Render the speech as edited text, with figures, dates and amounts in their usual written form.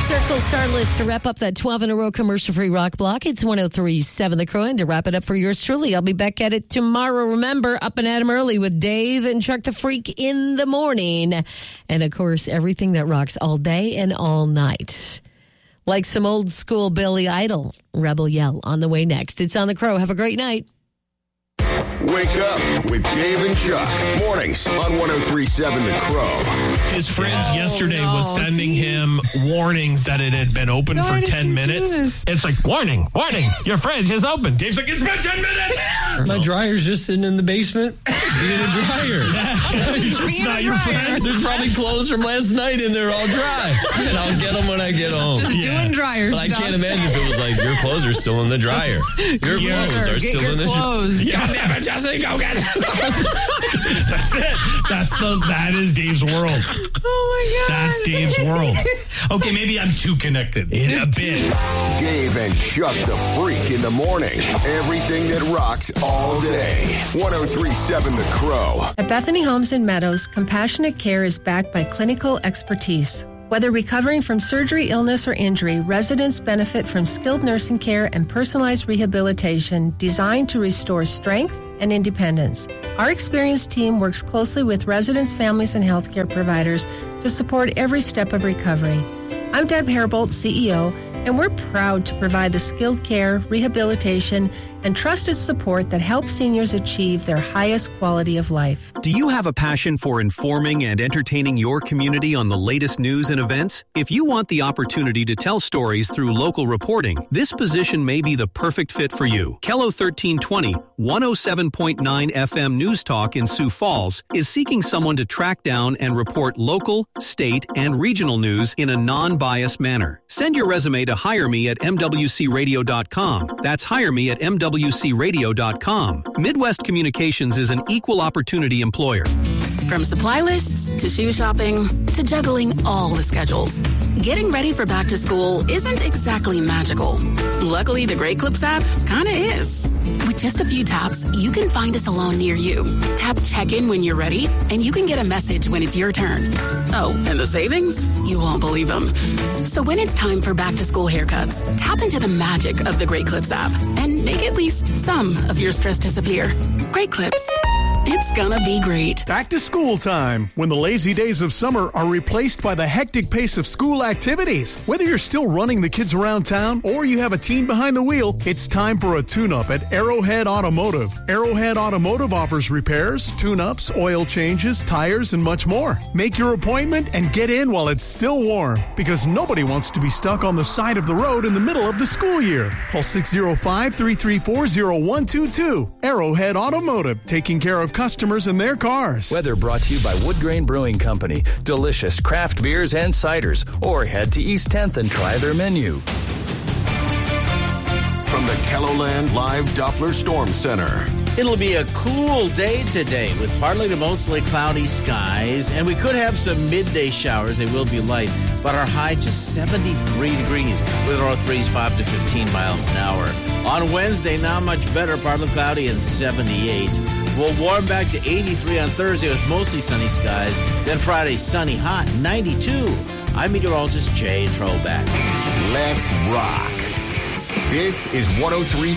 Circle Star List to wrap up that 12 in a row commercial-free rock block. It's 103.7 The Crow. And to wrap it up for yours truly, I'll be back at it tomorrow. Remember, up and at 'em early with Dave and Chuck the Freak in the morning. And, of course, everything that rocks all day and all night. Like some old school Billy Idol, Rebel Yell on the way next. It's on The Crow. Have a great night. Wake up with Dave and Chuck. Mornings on 103.7 The Crow. His friends yesterday was sending him warnings that it had been open for 10 minutes. It's like, warning, your fridge is open. Dave's like, it's been 10 minutes. My dryer's just sitting in the basement being a dryer. It's not your friend. There's probably clothes from last night in there all dry. And I'll get them when I get home. Just doing dryer But stuff. I can't imagine if it was like, your clothes are still in the dryer. Your clothes are still in the dryer. God damn it, Jesse, go get it. That's it. That is Dave's world. Oh, my God. That's Dave's world. Okay, maybe I'm too connected. A bit. Dave and Chuck the Freak in the morning. Everything that rocks all day. 103.7 The Crow. At Bethany Homes in Meadows, compassionate care is backed by clinical expertise. Whether recovering from surgery, illness, or injury, residents benefit from skilled nursing care and personalized rehabilitation designed to restore strength and independence. Our experienced team works closely with residents, families, and healthcare providers to support every step of recovery. I'm Deb Herbold, CEO, and we're proud to provide the skilled care, rehabilitation, and trusted support that helps seniors achieve their highest quality of life. Do you have a passion for informing and entertaining your community on the latest news and events? If you want the opportunity to tell stories through local reporting, this position may be the perfect fit for you. KELO 1320, 107.9 FM News Talk in Sioux Falls is seeking someone to track down and report local, state, and regional news in a non-biased manner. Send your resume to hireme@mwcradio.com. That's hireme@mwcradio.com. Midwest Communications is an equal opportunity employer. From supply lists to shoe shopping to juggling all the schedules, getting ready for back to school isn't exactly magical. Luckily, the Great Clips app kinda is. With just a few taps, you can find a salon near you. Tap check-in when you're ready, and you can get a message when it's your turn. Oh, and the savings? You won't believe them. So when it's time for back-to-school haircuts, tap into the magic of the Great Clips app and make at least some of your stress disappear. Great Clips. It's gonna be great. Back to school time, when the lazy days of summer are replaced by the hectic pace of school activities. Whether you're still running the kids around town or you have a teen behind the wheel, it's time for a tune-up at Arrowhead Automotive. Arrowhead Automotive offers repairs, tune-ups, oil changes, tires, and much more. Make your appointment and get in while it's still warm, because nobody wants to be stuck on the side of the road in the middle of the school year. Call 605-334-0122. Arrowhead Automotive, taking care of customers and their cars. Weather brought to you by Wood Grain Brewing Company. Delicious craft beers and ciders. Or head to East 10th and try their menu. From the KELOLAND Live Doppler Storm Center. It'll be a cool day today with partly to mostly cloudy skies, and we could have some midday showers. They will be light, but our high just 73 degrees with a north breeze 5 to 15 miles an hour. On Wednesday, not much better, partly cloudy and 78. We'll warm back to 83 on Thursday with mostly sunny skies. Then Friday, sunny, hot, 92. I'm meteorologist Jay Troback. Let's rock. This is 103.